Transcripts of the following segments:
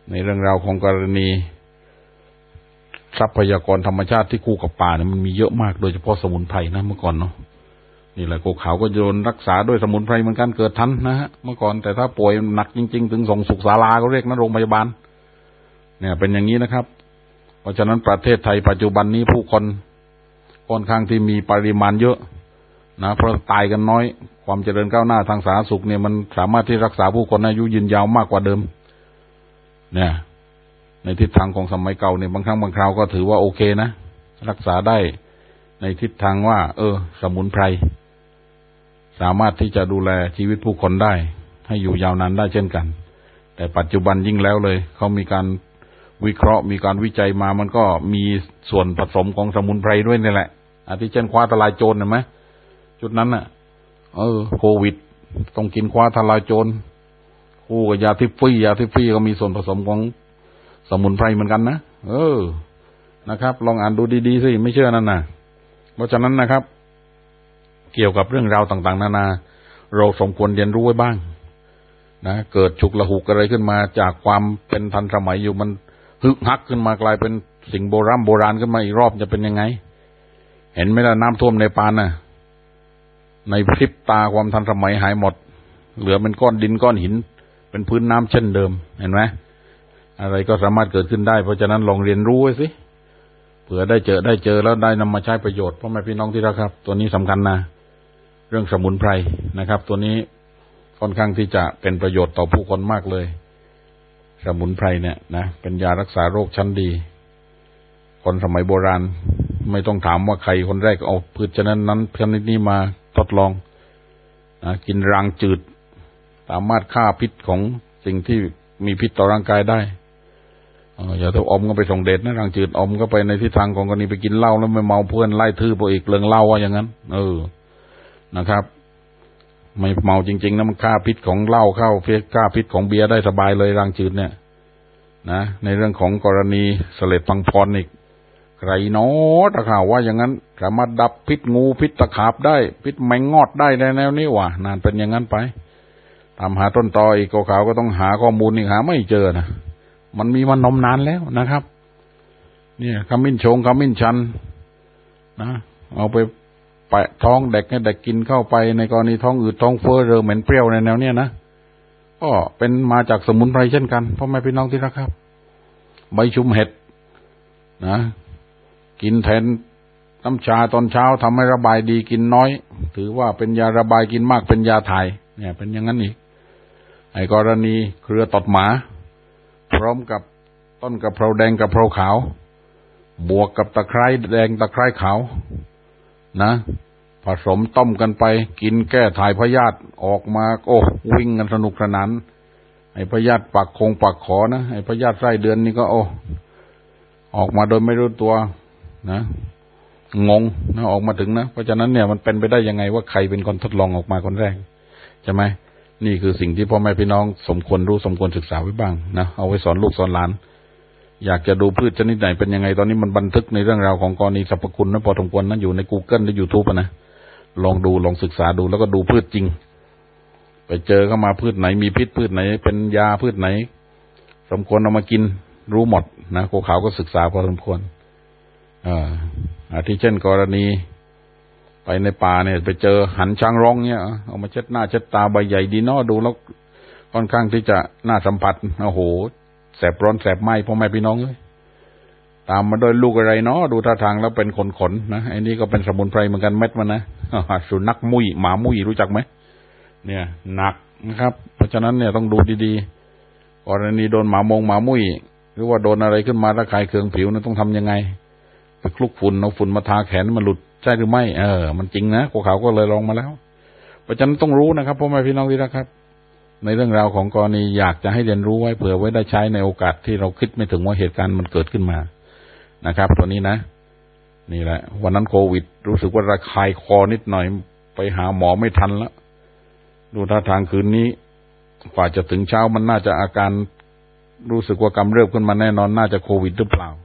ในเรื่องราวของกรณีทรัพยากรธรรมชาติที่คู่กับป่าเนี่ยมันมีเยอะมากโดยเฉพาะสมุนไพรนะเมื่อก่อนเนาะนี่แหละโกขาวก็โดนรักษาด้วยสมุนไพรเหมือนกันเกิดทันนะฮะเมื่อก่อนแต่ถ้าป่วยหนักจริงๆถึงส่งสุขศาลาก็เรียกนะโรงพยาบาลเนี่ยเป็นอย่างนี้นะครับเพราะฉะนั้นประเทศไทยปัจจุบันนี้ผู้คนค่อนข้างที่มีปริมาณเยอะนะเพราะตายกันน้อยความเจริญก้าวหน้าทางสาธารณสุขเนี่ยมันสามารถที่รักษาผู้คนอายุยืนยาวมากกว่าเดิมเนี่ยในทิศทางของสมัยเก่าเนี่ยบางครั้งบางคราวก็ถือว่าโอเคนะรักษาได้ในทิศทางว่าสมุนไพรสามารถที่จะดูแลชีวิตผู้คนได้ให้อยู่ยาวนานได้เช่นกันแต่ปัจจุบันยิ่งแล้วเลยเขามีการวิเคราะห์มีการวิจัยมามันก็มีส่วนผสมของสมุนไพรด้วยนี่แหละอาทิเช่นคว้าทลายโจรเห็นไหมจุดนั้นน่ะโควิดต้องกินคว้าทลายโจรคู่กับยาทิฟฟี่ก็มีส่วนผสมของสมุนไพรเหมือนกันนะนะครับลองอ่านดูดีๆสิไม่เชื่อนั่นนะเพราะฉะนั้นนะครับเกี่ยวกับเรื่องราวต่างๆนานาเราสมควรเรียนรู้ไว้บ้างนะเกิดฉุกละหุกอะไรขึ้นมาจากความเป็นทันสมัยอยู่มันฮึกฮักขึ้นมากลายเป็นสิ่งโบราณขึ้นมาอีกรอบจะเป็นยังไงเห็นไหมล่ะน้ำท่วมในปานน่ะในพริบตาความทันสมัยหายหมดเหลือเป็นก้อนดินก้อนหินเป็นพื้นน้ำเช่นเดิมเห็นไหมอะไรก็สามารถเกิดขึ้นได้เพราะฉะนั้นลองเรียนรู้ไว้สิเผื่อได้เจอแล้วได้นำมาใช้ประโยชน์พ่อแม่พี่น้องที่รักครับตัวนี้สำคัญนะเรื่องสมุนไพรนะครับตัวนี้ค่อนข้างที่จะเป็นประโยชน์ต่อผู้คนมากเลยสมุนไพรเนี่ยนะเป็นยารักษาโรคชั้นดีคนสมัยโบราณไม่ต้องถามว่าใครคนแรกเอาพืชชนิดนี้มาทดลองนะกินรางจืดสามารถฆ่าพิษของสิ่งที่มีพิษต่อร่างกายได้อย่าถ้าอมก็ไปส่งเดชนะรางจืดอมก็ไปในทิศทางของกรณีไปกินเหล้าแล้วไม่เมาเพื่อนไล่ทื่อพวกอีกเรื่องเหล้าว่าอย่างนั้นนะครับไม่เมาจริงๆนะมันฆ่าพิษของเหล้าเข้าฆ่าพิษของเบียร์ได้สบายเลยรางจืดเนี่ยนะในเรื่องของกรณีเสลดพังพรอีกใครเนาะถ้าข่าวว่าอย่างนั้นสามารถดับพิษงูพิษตะขาบได้พิษแมงงอดได้ในแนวนี้ว่ะนานเป็นอย่างนั้นไปตามหาต้นตออีกขาวก็ต้องหาข้อมูลอีกหาไม่เจอนะมันมีมานมนานแล้วนะครับเนี่ยขมิ้นชงขมิ้นชันนะเอาไปแปะท้องเด็กให้เด็กกินเข้าไปในกรณีท้องอืดท้องเฟ้อเรอเหม็นเปรี้ยวในแนวเนี้ยนะก็เป็นมาจากสมุนไพรเช่นกันพ่อแม่พี่น้องที่รักครับใบชุมเห็ดนะกินแทนน้ำชาตอนเช้าทำให้ระบายดีกินน้อยถือว่าเป็นยาระบายกินมากเป็นยาถ่ายเนี่ยเป็นอย่างนั้นอีกไอ้กรณีเครือตดหมาพร้อมกับต้นกะเพราแดงกะเพราขาวบวกกับตะไคร้แดงตะไคร้ขาวนะผสมต้มกันไปกินแก้ถ่ายพยาธิออกมาวิ่งกันสนุกสนานไอ้พยาธิปากขอนะไอ้พยาธิไส้เดือนนี่ก็ออกมาโดยไม่รู้ตัวนะงงนะออกมาถึงนะเพราะฉะนั้นเนี่ยมันเป็นไปได้ยังไงว่าใครเป็นคนทดลองออกมาคนแรกใช่ไหมนี่คือสิ่งที่พ่อแม่พี่น้องสมควรรู้สมควรศึกษาไว้บ้างนะเอาไว้สอนลูกสอนหลานอยากจะดูพืชชนิดไหนเป็นยังไงตอนนี้มันบันทึกในเรื่องราวของกรณีสรรพคุณนะพอสมควรนะอยู่ใน Google หรือ YouTube นะลองดูลองศึกษาดูแล้วก็ดูพืชจริงไปเจอเข้ามาพืชไหนมีพิษพืชไหนเป็นยาพืชไหนสมควรเอามากินรู้หมดนะโคขาวก็ศึกษาพอสมควรอาทิเช่นกรณีไปในป่าเนี่ยไปเจอหันช้างร้องเนี่ยเอามาเช็ดหน้าเช็ดตาใบใหญ่ดีเนาะดูแล้วค่อนข้างที่จะน่าสัมผัสโอ้โหแสบร้อนแสบไหม้พ่อแม่พี่น้องเลยตามมาด้วยลูกอะไรเนาะดูท่าทางแล้วเป็นขนนะไอ้นี่ก็เป็นสมุนไพรเหมือนกันเม็ดมันนะสุนัขมุ้ยหมามุ้ยรู้จักไหมเนี่ยหนักนะครับเพราะฉะนั้นเนี่ยต้องดูดีๆกรณีโดนหมามุ้ยหรือว่าโดนอะไรขึ้นมาถ้าใครเคืองผิวนะต้องทำยังไงไปคลุกฝุ่นเอาฝุ่นมาทาแขนมันหลุดใช่หรือไม่มันจริงนะพวกเขาก็เลยลองมาแล้วเพราะฉะนั้นต้องรู้นะครับพ่อแม่พี่น้องที่รักครับในเรื่องราวของกรณีอยากจะให้เรียนรู้ไว้เผื่อไว้ได้ใช้ในโอกาสที่เราคิดไม่ถึงว่าเหตุการณ์มันเกิดขึ้นมานะครับตัวนี้นะนี่แหละวันนั้นโควิดรู้สึกว่าระคายคอนิดหน่อยไปหาหมอไม่ทันแล้วดูท่าทางคืนนี้กว่าจะถึงเช้ามันน่าจะอาการรู้สึกว่ากำเริบขึ้นมาแน่นอนน่าจะโควิดหรือเปล่า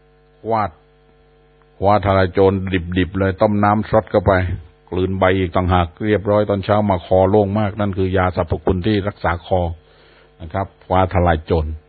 คว้าทลายโจรดิบๆเลยต้มน้ำซดเข้าไปกลืนใบอีกต่างหากเรียบร้อยตอนเช้ามาคอโล่งมากนั่นคือยาสรรพคุณที่รักษาคอนะครับคว้าทลายโจร